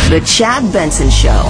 The Chad Benson Show.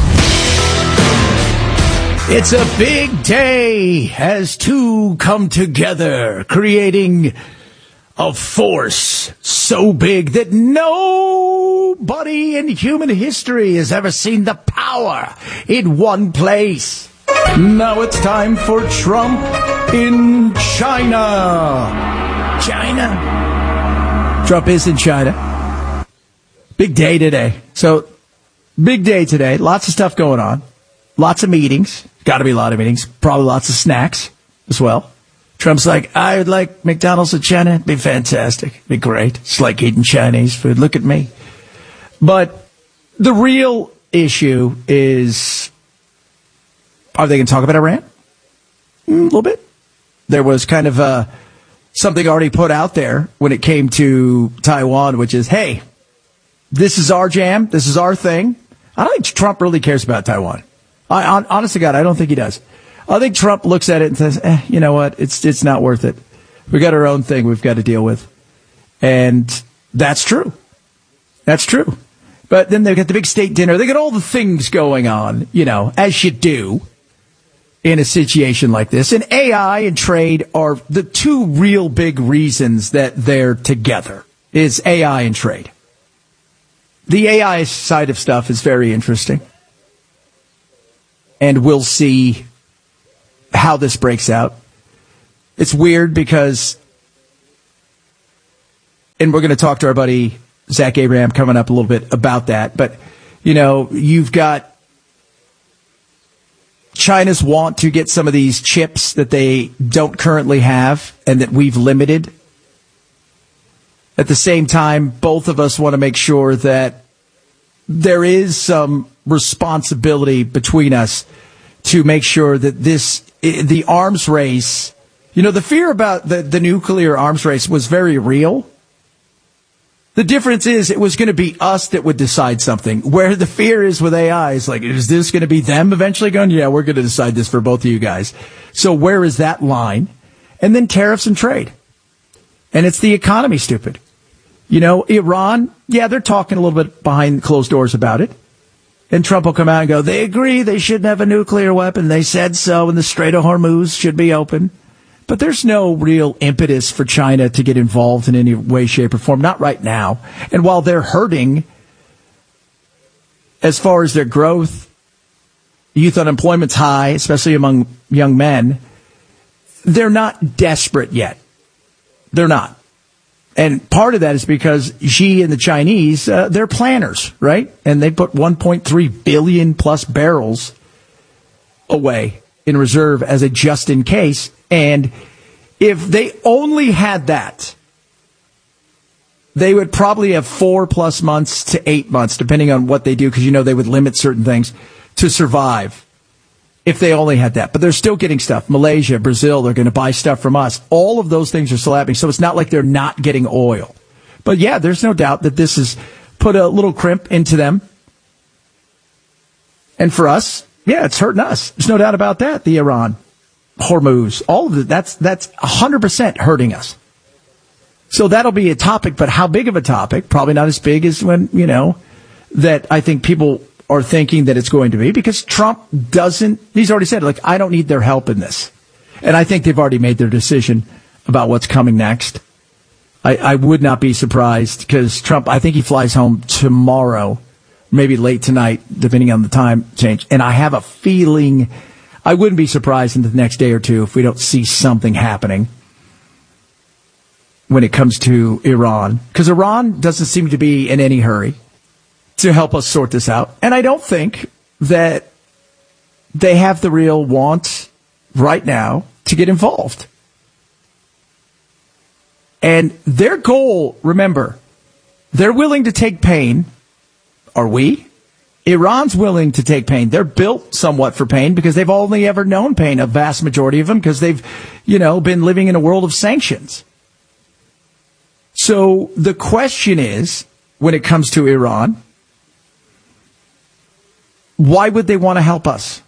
It's a big day as two come together, creating a force so big that nobody in human history has ever seen the power in one place. Now it's time for Trump in China. China. Trump is in China. Big day today. So, big day today. Lots of stuff going on. Lots of meetings. Got to be a lot of meetings. Probably lots of snacks as well. Trump's like, I would like McDonald's in China. It'd be fantastic. It'd be great. It's like eating Chinese food. Look at me. But the real issue is, are they going to talk about Iran? A little bit. There was kind of something already put out there when it came to Taiwan, which is, hey, this is our jam. This is our thing. I don't think Trump really cares about Taiwan. Honest to God, I don't think he does. I think Trump looks at it and says, you know what? It's not worth it. We got our own thing we've got to deal with. And that's true. That's true. But then they've got the big state dinner. They got all the things going on, you know, as you do in a situation like this. And AI and trade are the two real big reasons that they're together, is AI and trade. The AI side of stuff is very interesting. And we'll see how this breaks out. It's weird because, and we're going to talk to our buddy Zach Abraham coming up a little bit about that. But, you know, you've got China's want to get some of these chips that they don't currently have and that we've limited. At the same time, both of us want to make sure that there is some responsibility between us to make sure that the arms race, you know, the fear about the nuclear arms race was very real. The difference is it was going to be us that would decide something, where the fear is with AI is like, is this going to be them eventually going, yeah, we're going to decide this for both of you guys. So where is that line? And then tariffs and trade. And it's the economy, stupid. You know, Iran, yeah, they're talking a little bit behind closed doors about it. And Trump will come out and go, they agree they shouldn't have a nuclear weapon. They said so, and the Strait of Hormuz should be open. But there's no real impetus for China to get involved in any way, shape, or form. Not right now. And while they're hurting as far as their growth, youth unemployment's high, especially among young men, they're not desperate yet. They're not. And part of that is because Xi and the Chinese, they're planners, right? And they put 1.3 billion plus barrels away in reserve as a just in case. And if they only had that, they would probably have 4+ months to 8 months, depending on what they do, because, you know, they would limit certain things to survive if they only had that. But they're still getting stuff. Malaysia, Brazil, they're going to buy stuff from us. All of those things are still happening. So it's not like they're not getting oil. But, yeah, there's no doubt that this has put a little crimp into them. And for us, yeah, it's hurting us. There's no doubt about that. The Iran, Hormuz, all of it, that's 100% hurting us. So that'll be a topic. But how big of a topic? Probably not as big as when, you know, that I think people are thinking that it's going to be, because Trump he's already said, like, I don't need their help in this. And I think they've already made their decision about what's coming next. I would not be surprised, because Trump, I think he flies home tomorrow, maybe late tonight, depending on the time change. And I have a feeling I wouldn't be surprised in the next day or two if we don't see something happening when it comes to Iran, because Iran doesn't seem to be in any hurry to help us sort this out. And I don't think that they have the real want right now to get involved. And their goal, remember, they're willing to take pain. Are we? Iran's willing to take pain. They're built somewhat for pain because they've only ever known pain, a vast majority of them, because they've, you know, been living in a world of sanctions. So the question is, when it comes to Iran, why would they want to help us?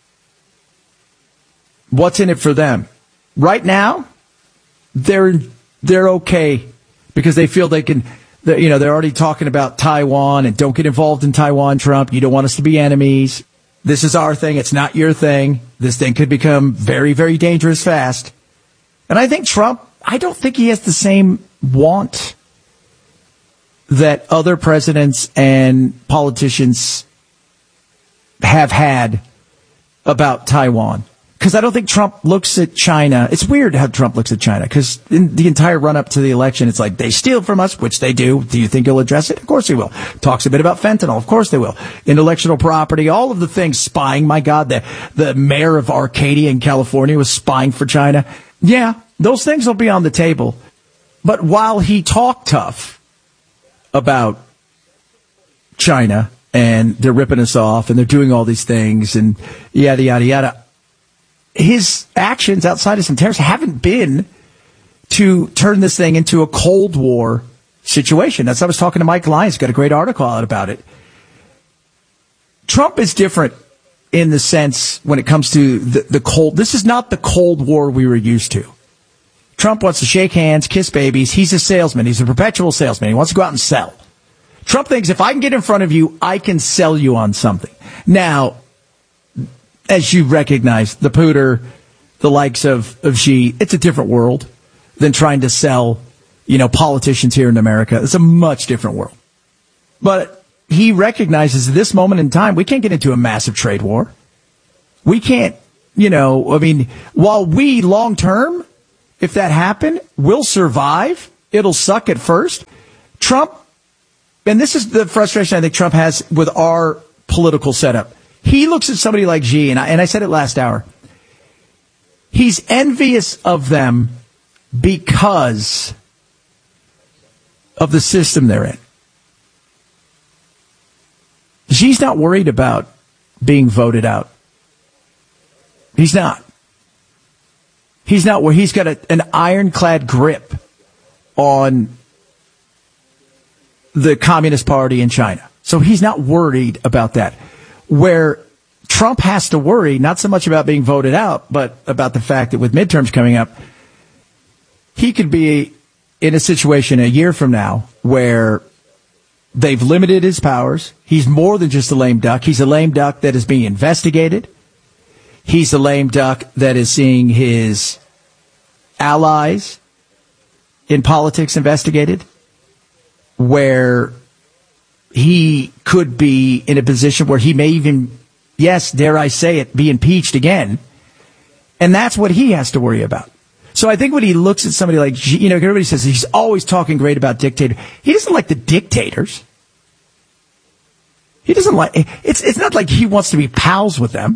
What's in it for them? Right now, they're okay because they feel they can They're already talking about Taiwan and don't get involved in Taiwan, Trump. You don't want us to be enemies. This is our thing. It's not your thing. This thing could become very, very dangerous fast. And I think Trump, I don't think he has the same want that other presidents and politicians have had about Taiwan. Because I don't think Trump looks at China. It's weird how Trump looks at China, because in the entire run-up to the election, it's like they steal from us, which they do. Do you think he'll address it? Of course he will. Talks a bit about fentanyl. Of course they will. Intellectual property, all of the things. Spying, my God, the mayor of Arcadia in California was spying for China. Yeah, those things will be on the table. But while he talked tough about China and they're ripping us off and they're doing all these things and yada, yada, yada, his actions outside of some tariffs haven't been to turn this thing into a Cold War situation. I was talking to Mike Lyons, got a great article out about it. Trump is different in the sense when it comes to the Cold. This is not the Cold War we were used to. Trump wants to shake hands, kiss babies. He's a salesman. He's a perpetual salesman. He wants to go out and sell. Trump thinks if I can get in front of you, I can sell you on something. Now, as you recognize, the Pooter, the likes of Xi, it's a different world than trying to sell, politicians here in America. It's a much different world. But he recognizes at this moment in time, we can't get into a massive trade war. We can't, while we long term, if that happened, will survive, it'll suck at first. Trump, and this is the frustration I think Trump has with our political setup. He looks at somebody like Xi, and I said it last hour. He's envious of them because of the system they're in. Xi's not worried about being voted out. He's not. He's not where he's got an ironclad grip on the Communist Party in China. So he's not worried about that. Where Trump has to worry, not so much about being voted out, but about the fact that with midterms coming up, he could be in a situation a year from now where they've limited his powers. He's more than just a lame duck. He's a lame duck that is being investigated. He's a lame duck that is seeing his allies in politics investigated, where he could be in a position where he may even, yes, dare I say it, be impeached again. And that's what he has to worry about. So I think when he looks at somebody like, everybody says he's always talking great about dictators. He doesn't like the dictators. He doesn't like, it's not like he wants to be pals with them.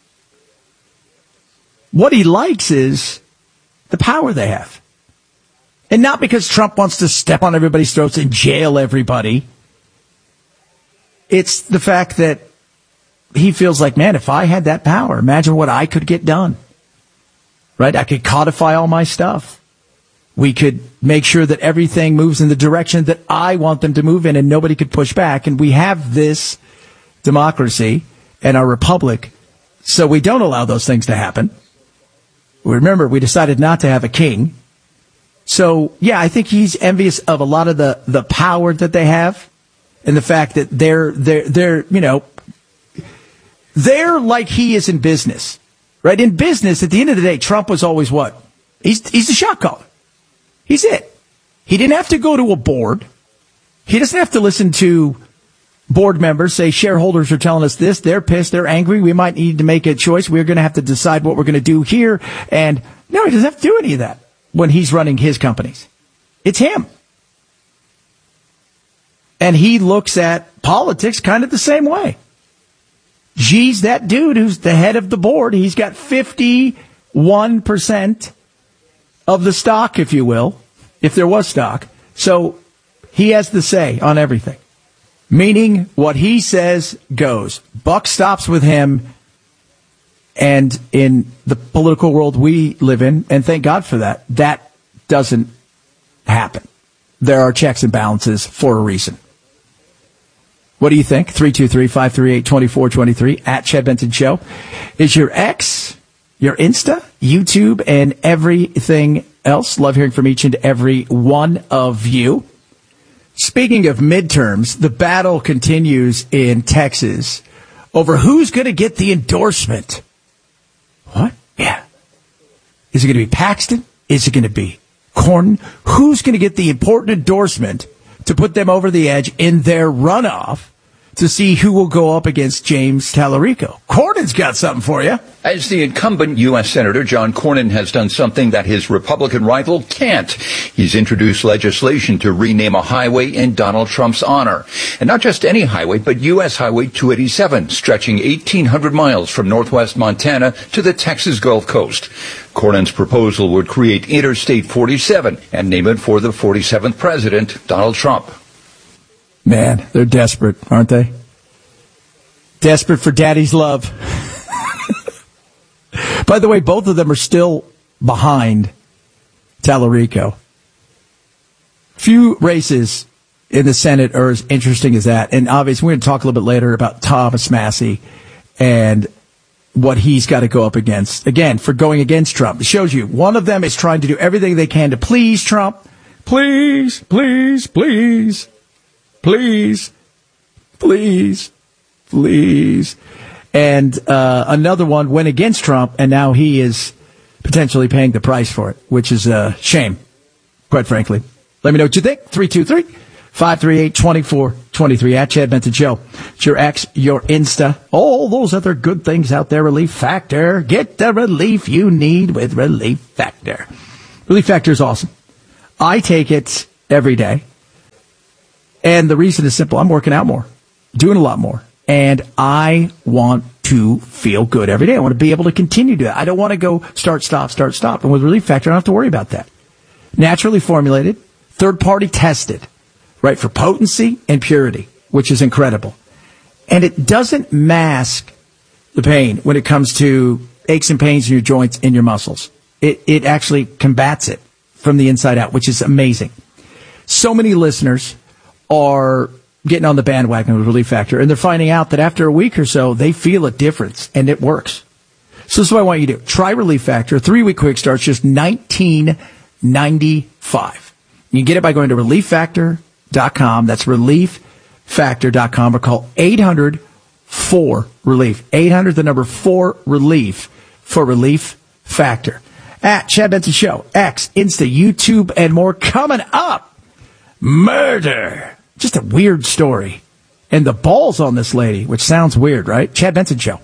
What he likes is the power they have. And not because Trump wants to step on everybody's throats and jail everybody. It's the fact that he feels like, man, if I had that power, imagine what I could get done. Right? I could codify all my stuff. We could make sure that everything moves in the direction that I want them to move in and nobody could push back. And we have this democracy and our republic, so we don't allow those things to happen. Remember, we decided not to have a king. So, yeah, I think he's envious of a lot of the power that they have and the fact that they're like he is in business, right? In business, at the end of the day, Trump was always what? He's the shot caller. He's it. He didn't have to go to a board. He doesn't have to listen to board members say shareholders are telling us this. They're pissed. They're angry. We might need to make a choice. We're going to have to decide what we're going to do here. And no, he doesn't have to do any of that when he's running his companies. It's him. And he looks at politics kind of the same way. Xi's that dude who's the head of the board. He's got 51% of the stock, if you will, if there was stock. So he has the say on everything. Meaning what he says goes. Buck stops with him. And in the political world we live in, and thank God for that, that doesn't happen. There are checks and balances for a reason. What do you think? 323-538-2423 at Chad Benson Show is your X, your Insta, YouTube, and everything else. Love hearing from each and every one of you. Speaking of midterms, the battle continues in Texas over who's going to get the endorsement. What? Yeah. Is it going to be Paxton? Is it going to be Cornyn? Who's going to get the important endorsement to put them over the edge in their runoff to see who will go up against James Tallarico? Cornyn's got something for you. As the incumbent U.S. Senator, John Cornyn has done something that his Republican rival can't. He's introduced legislation to rename a highway in Donald Trump's honor. And not just any highway, but U.S. Highway 287, stretching 1,800 miles from northwest Montana to the Texas Gulf Coast. Cornyn's proposal would create Interstate 47 and name it for the 47th president, Donald Trump. Man, they're desperate, aren't they? Desperate for daddy's love. By the way, both of them are still behind Tallarico. Few races in the Senate are as interesting as that. And obviously, we're going to talk a little bit later about Thomas Massie and what he's got to go up against. Again, for going against Trump. It shows you one of them is trying to do everything they can to please Trump. Please, please, please. Please, please, please. And another one went against Trump, and now he is potentially paying the price for it, which is a shame, quite frankly. Let me know what you think. 323-538-2423 at Chad Benson Show. It's your X, your Insta, all those other good things out there. Relief Factor. Get the relief you need with Relief Factor. Relief Factor is awesome. I take it every day. And the reason is simple. I'm working out more, doing a lot more, and I want to feel good every day. I want to be able to continue to do that. I don't want to go start, stop. And with Relief Factor, I don't have to worry about that. Naturally formulated, third-party tested, right, for potency and purity, which is incredible. And it doesn't mask the pain when it comes to aches and pains in your joints and your muscles. It actually combats it from the inside out, which is amazing. So many listeners are getting on the bandwagon with Relief Factor, and they're finding out that after a week or so, they feel a difference, and it works. So this is what I want you to do. Try Relief Factor. 3-week quick start's just $19.95. You can get it by going to ReliefFactor.com. That's ReliefFactor.com, or call 800-4-RELIEF. 800, the number 4-RELIEF for Relief Factor. At Chad Benson Show, X, Insta, YouTube, and more. Coming up, murder. Just a weird story. And the balls on this lady, which sounds weird, right? Chad Benson Show.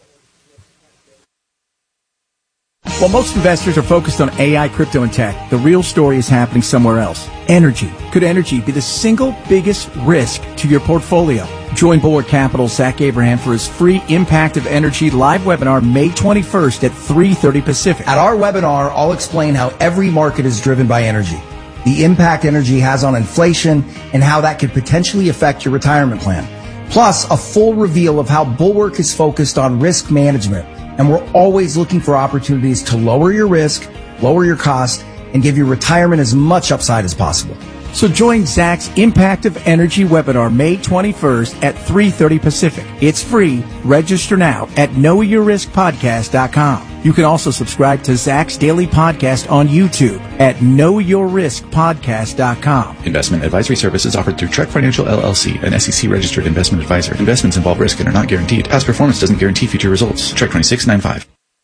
While most investors are focused on AI, crypto, and tech, the real story is happening somewhere else. Energy. Could energy be the single biggest risk to your portfolio? Join Bulwark Capital's Zach Abraham for his free Impact of Energy live webinar May 21st at 3:30 Pacific. At our webinar, I'll explain how every market is driven by energy, the impact energy has on inflation, and how that could potentially affect your retirement plan. Plus, a full reveal of how Bulwark is focused on risk management, and we're always looking for opportunities to lower your risk, lower your cost, and give your retirement as much upside as possible. So join Zach's Impact of Energy webinar May 21st at 3:30 Pacific. It's free. Register now at knowyourriskpodcast.com. You can also subscribe to Zach's daily podcast on YouTube at knowyourriskpodcast.com. Investment advisory services offered through Trek Financial LLC, an SEC-registered investment advisor. Investments involve risk and are not guaranteed. Past performance doesn't guarantee future results. Trek 2695.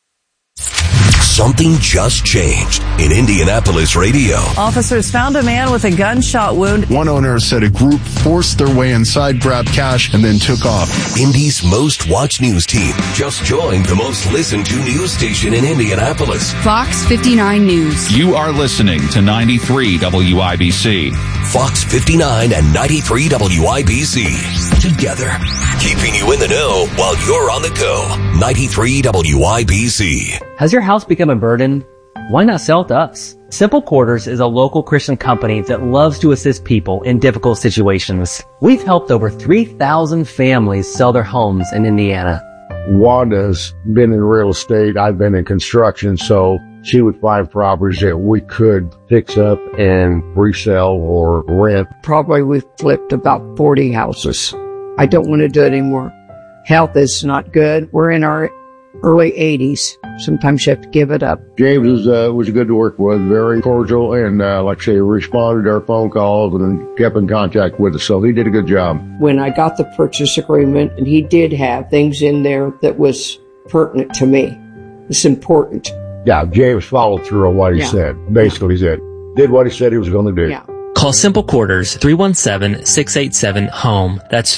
Something just changed in Indianapolis radio. Officers found a man with a gunshot wound. One owner said a group forced their way inside, grabbed cash, and then took off. Indy's most watched news team just joined the most listened to news station in Indianapolis. Fox 59 News. You are listening to 93 WIBC. Fox 59 and 93 WIBC. Together, keeping you in the know while you're on the go. 93 WIBC. Has your house become a burden? Why not sell it to us? Simple Quarters is a local Christian company that loves to assist people in difficult situations. We've helped over 3,000 families sell their homes in Indiana. Wanda's been in real estate. I've been in construction, so she would find properties that we could fix up and resell or rent. Probably we've flipped about 40 houses. I don't want to do it anymore. Health is not good. We're in our early 80s. Sometimes you have to give it up. James was good to work with, very cordial, and like I say, responded to our phone calls and kept in contact with us, so he did a good job. When I got the purchase agreement, and he did have things in there that was pertinent to me. It's important. Yeah, James followed through on what he said. Basically, he said, did what he said he was going to do. Yeah. Call Simple Quarters 317-687-HOME. That's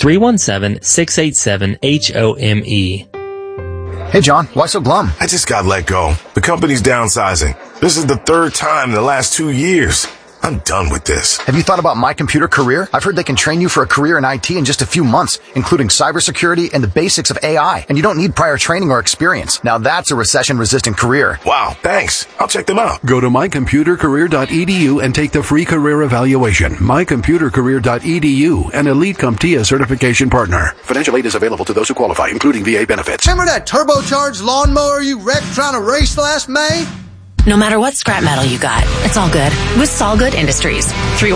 317-687-HOME. Hey, John, why so glum? I just got let go. The company's downsizing. This is the third time in the last 2 years. I'm done with this. Have you thought about My Computer Career? I've heard they can train you for a career in IT in just a few months, including cybersecurity and the basics of AI. And you don't need prior training or experience. Now that's a recession-resistant career. Wow, thanks. I'll check them out. Go to mycomputercareer.edu and take the free career evaluation. Mycomputercareer.edu, an Elite CompTIA certification partner. Financial aid is available to those who qualify, including VA benefits. Remember that turbocharged lawnmower you wrecked trying to race last May? No matter what scrap metal you got, it's all good with Solgood Industries.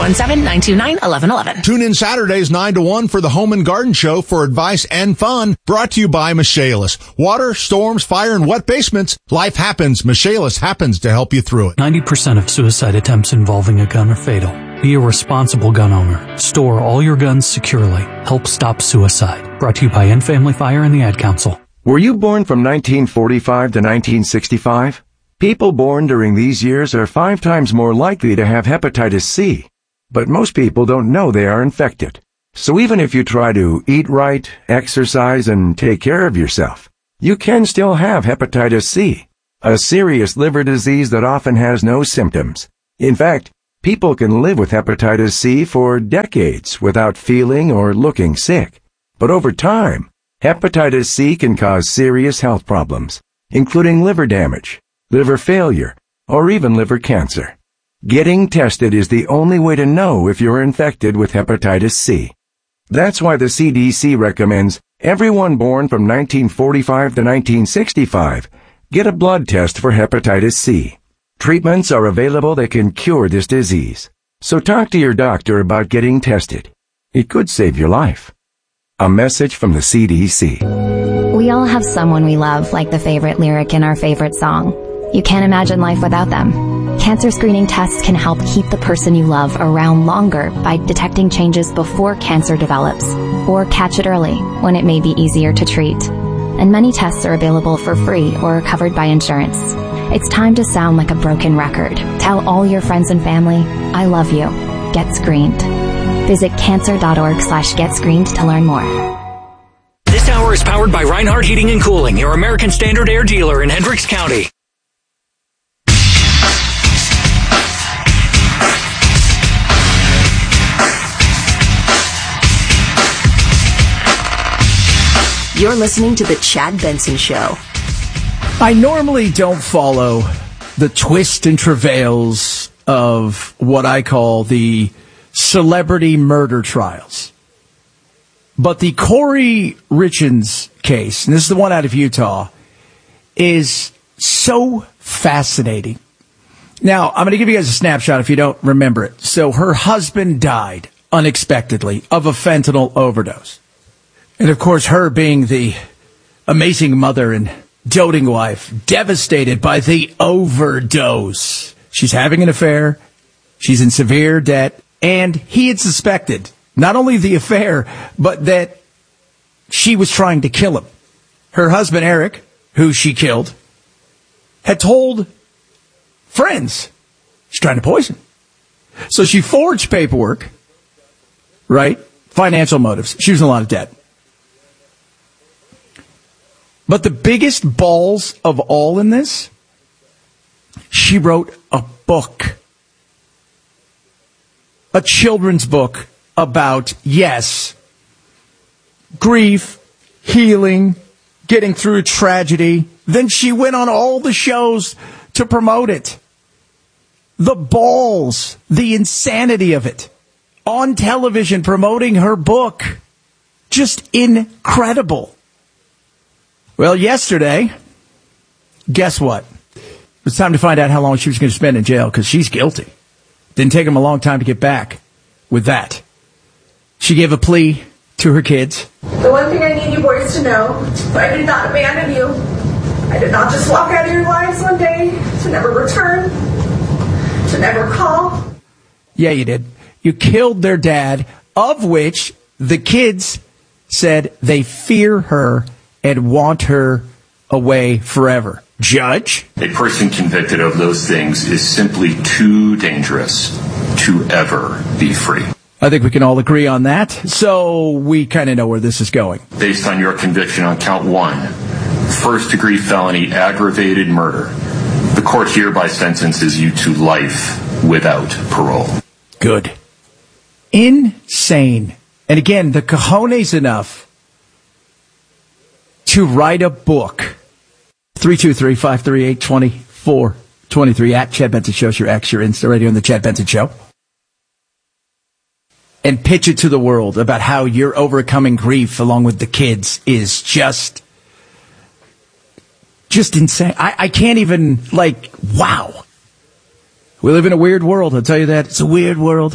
317-929-1111. Tune in Saturdays 9 to 1 for the Home and Garden Show for advice and fun. Brought to you by Michaelis. Water, storms, fire, and wet basements. Life happens. Michaelis happens to help you through it. 90% of suicide attempts involving a gun are fatal. Be a responsible gun owner. Store all your guns securely. Help stop suicide. Brought to you by End Family Fire and the Ad Council. Were you born from 1945 to 1965? People born during these years are 5 times more likely to have hepatitis C, but most people don't know they are infected. So even if you try to eat right, exercise, and take care of yourself, you can still have hepatitis C, a serious liver disease that often has no symptoms. In fact, people can live with hepatitis C for decades without feeling or looking sick. But over time, hepatitis C can cause serious health problems, including liver damage, liver failure, or even liver cancer. Getting tested is the only way to know if you're infected with hepatitis C. That's why the CDC recommends everyone born from 1945 to 1965 get a blood test for hepatitis C. Treatments are available that can cure this disease. So talk to your doctor about getting tested. It could save your life. A message from the CDC. We all have someone we love, like the favorite lyric in our favorite song. You can't imagine life without them. Cancer screening tests can help keep the person you love around longer by detecting changes before cancer develops, or catch it early when it may be easier to treat. And many tests are available for free or covered by insurance. It's time to sound like a broken record. Tell all your friends and family, I love you. Get screened. Visit cancer.org/getscreened to learn more. This hour is powered by Reinhardt Heating and Cooling, your American Standard Air dealer in Hendricks County. You're listening to The Chad Benson Show. I normally don't follow the twists and travails of what I call the celebrity murder trials. But the Corey Richins case, and this is the one out of Utah, is so fascinating. Now, I'm going to give you guys a snapshot if you don't remember it. So her husband died unexpectedly of a fentanyl overdose. And, of course, her being the amazing mother and doting wife, devastated by the overdose. She's having an affair. She's in severe debt. And he had suspected not only the affair, but that she was trying to kill him. Her husband, Eric, who she killed, had told friends she's trying to poison. So she forged paperwork, right? Financial motives. She was in a lot of debt. But the biggest balls of all in this, she wrote a book. A children's book about, yes, grief, healing, getting through tragedy. Then she went on all the shows to promote it. The balls, the insanity of it. On television promoting her book. Just incredible. Well, yesterday, guess what? It was time to find out how long she was going to spend in jail because she's guilty. Didn't take him a long time to get back with that. She gave a plea to her kids. The one thing I need you boys to know, I did not abandon you. I did not just walk out of your lives one day to never return, to never call. Yeah, you did. You killed their dad, of which the kids said they fear her and want her away forever. Judge? A person convicted of those things is simply too dangerous to ever be free. I think we can all agree on that. So we kind of know where this is going. Based on your conviction on count 1, first-degree felony aggravated murder, the court hereby sentences you to life without parole. Good. Insane. And again, the cojones enough to write a book. 323-538-2423 at Chad Benson Show. Your X, your Insta, right here on the Chad Benson Show. And pitch it to the world about how you're overcoming grief along with the kids is just insane. I can't even, wow. We live in a weird world, I'll tell you that. It's a weird world.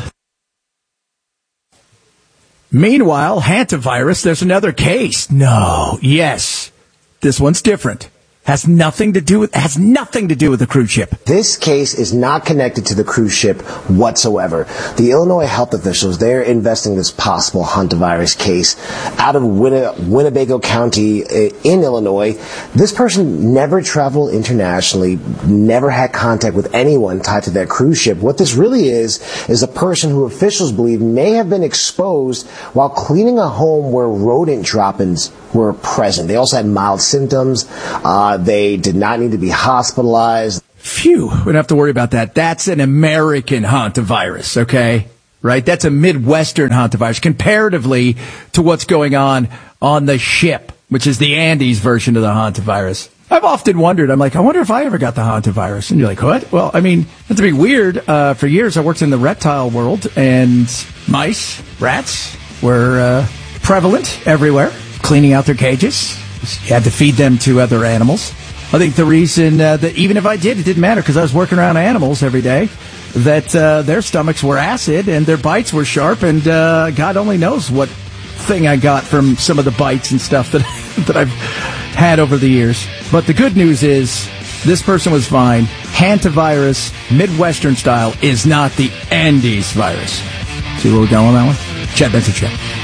Meanwhile, hantavirus, there's another case. No, yes. This one's different. Has nothing to do with the cruise ship. This case is not connected to the cruise ship whatsoever. The Illinois health officials, they're investigating this possible hantavirus case out of Winnebago County in Illinois. This person never traveled internationally, never had contact with anyone tied to that cruise ship. What this really is a person who officials believe may have been exposed while cleaning a home where rodent droppings were present. They also had mild symptoms. They did not need to be hospitalized. Phew, we don't have to worry about that. That's an American hantavirus, okay? Right? That's a Midwestern hantavirus comparatively to what's going on the ship, which is the Andes version of the hantavirus. I've often wondered, I wonder if I ever got the hantavirus. And you're like, what? Well, that's a bit weird. For years, I worked in the reptile world, and mice, rats were prevalent everywhere, cleaning out their cages. You had to feed them to other animals. I think the reason that even if I did, it didn't matter because I was working around animals every day, that their stomachs were acid and their bites were sharp, and God only knows what thing I got from some of the bites and stuff that I've had over the years. But the good news is this person was fine. Hantavirus, Midwestern style, is not the Andes virus. See where we're going on that one? Chad Benson Show.